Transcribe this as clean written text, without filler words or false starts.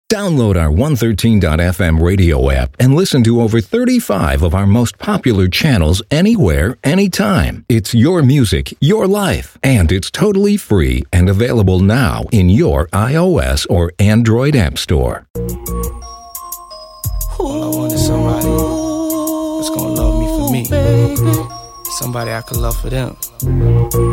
Download our 113.fm radio app and listen to over 35 of our most popular channels anywhere, anytime. It's your music, your life, and it's totally free and available now in your iOS or Android app store. All I want is somebody that's gonna love me for me. Somebody I can love for them.